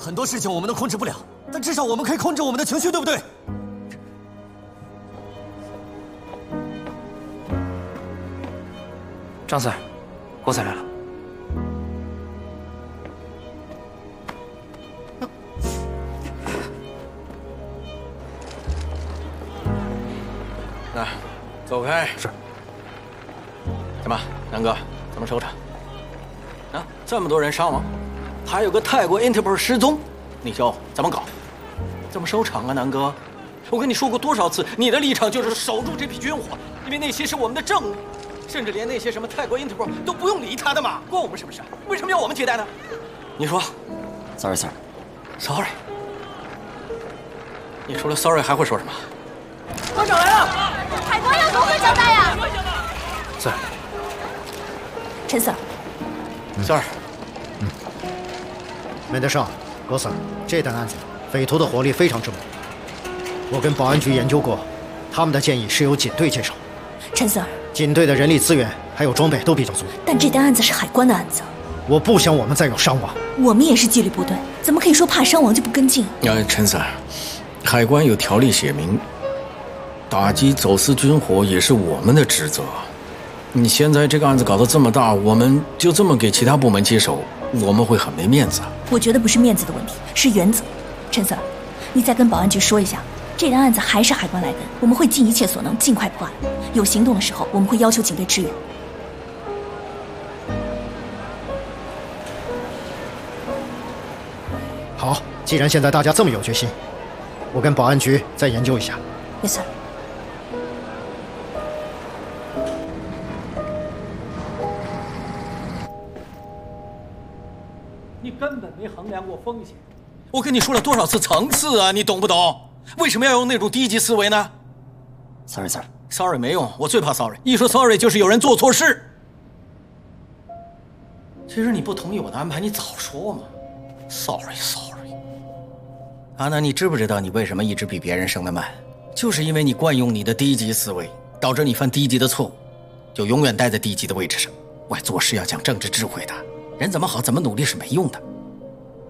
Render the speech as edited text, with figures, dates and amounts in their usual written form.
很多事情我们都控制不了，但至少我们可以控制我们的情绪，对不对？ 张 Sir， 国仔来了。 那，走开。 是。 怎么，南哥，怎么收场？啊，这么多人伤亡，还有个泰国 Interpol 失踪，你就怎么搞？怎么收场啊，南哥？我跟你说过多少次，你的立场就是守住这批军火，因为那些是我们的政务，甚至连那些什么泰国 Interpol 都不用理他的嘛，关我们什么事？为什么要我们接待呢？你说 ，Sorry sir， Sorry。你除了 Sorry 还会说什么？ 团长来了，海关要如何交代呀 ？Sir， 陈 Sir。 Sir， 没得上，罗 Sir， 这单案子匪徒的火力非常之猛。我跟保安局研究过，他们的建议是由警队接手。 陈 Sir， 警队的人力资源还有装备都比较足。 但这单案子是海关的案子， 我不想我们再有伤亡。 我们也是纪律部队，怎么可以说怕伤亡就不跟进？ 陈 Sir， 海关有条例写明，打击走私军火也是我们的职责。你现在这个案子搞得这么大，我们就这么给其他部门接手，我们会很没面子。 我觉得不是面子的问题，是原则。陈 Sir， 你再跟保安局说一下，这单案子还是海关来跟，我们会尽一切所能尽快破案。有行动的时候，我们会要求警队支援。 好，既然现在大家这么有决心，我跟保安局再研究一下。 Yes sir。 你根本没衡量过风险。我跟你说了多少次层次啊，你懂不懂？为什么要用那种低级思维呢 ？Sorry sir， Sorry 没用，我最怕 Sorry， 一说 Sorry 就是有人做错事。其实你不同意我的安排，你早说嘛。Sorry。阿南，你知不知道你为什么一直比别人升得慢？就是因为你惯用你的低级思维，导致你犯低级的错误，就永远待在低级的位置上。我做事要讲政治智慧的，人怎么好怎么努力是没用的。